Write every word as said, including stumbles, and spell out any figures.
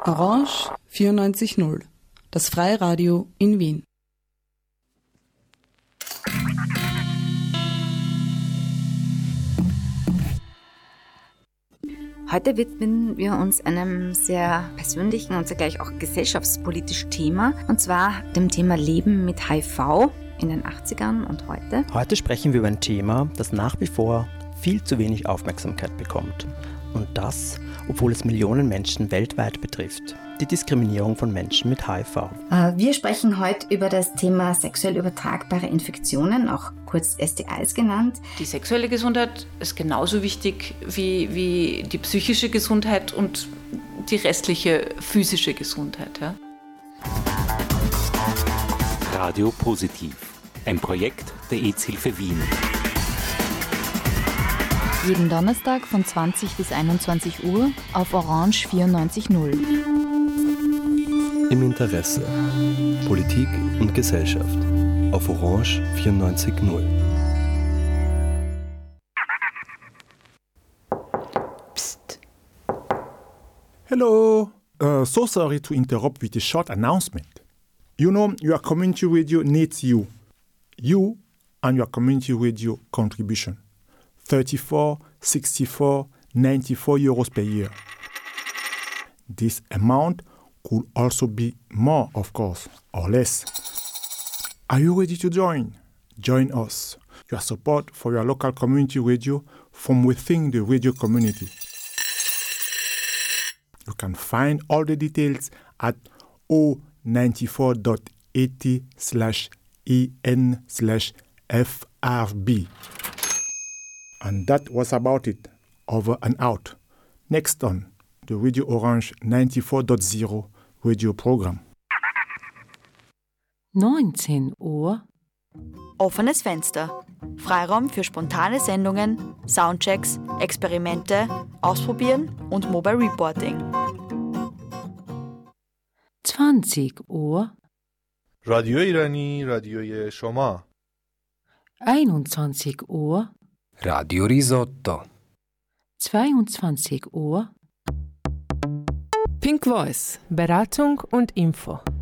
Orange vierundneunzig Komma null, das Freiradio in Wien. Heute widmen wir uns einem sehr persönlichen und zugleich auch gesellschaftspolitischen Thema, und zwar dem Thema Leben mit H I V in den achtzigern und heute. Heute sprechen wir über ein Thema, das nach wie vor viel zu wenig Aufmerksamkeit bekommt. Und das, obwohl es Millionen Menschen weltweit betrifft. Die Diskriminierung von Menschen mit H I V. Wir sprechen heute über das Thema sexuell übertragbare Infektionen, auch kurz S T Is genannt. Die sexuelle Gesundheit ist genauso wichtig wie, wie die psychische Gesundheit und die restliche physische Gesundheit. Ja? Radio Positiv, ein Projekt der AIDS-Hilfe Wien. Jeden Donnerstag von zwanzig bis einundzwanzig Uhr auf Orange vierundneunzig Komma null. Im Interesse. Politik und Gesellschaft. Auf Orange vierundneunzig Komma null. Psst. Hello. Uh, so sorry to interrupt with a short announcement. You know, your community radio needs you. You and your community radio contribution. thirty-four, sixty-four, ninety-four euros per year. This amount could also be more, of course, or less. Are you ready to join? Join us. Your support for your local community radio from within the radio community. You can find all the details at o ninety-four dot eighty slash en slash frb. And that was about it. Over and out. Next on the Radio Orange ninety-four Punkt null Radio Program. neunzehn Uhr. Offenes Fenster. Freiraum für spontane Sendungen, Soundchecks, Experimente, Ausprobieren und Mobile Reporting. zwanzig Uhr. رادیو ایرانی رادیوی شما. einundzwanzig Uhr. Radio Risotto. zweiundzwanzig Uhr. Pink Voice, Beratung und Info.